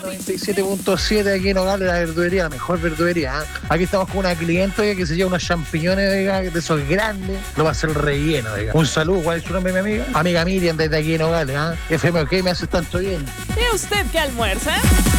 97.7 aquí en Nogales, la verdulería, la mejor verdulería. Aquí estamos con una cliente que se lleva unos champiñones de esos grandes, lo va a hacer relleno. Un saludo, ¿cuál es su nombre, mi amiga? Amiga Miriam, desde aquí en Nogales. FM, ¿qué me hace tanto bien? ¿Y usted qué almuerza?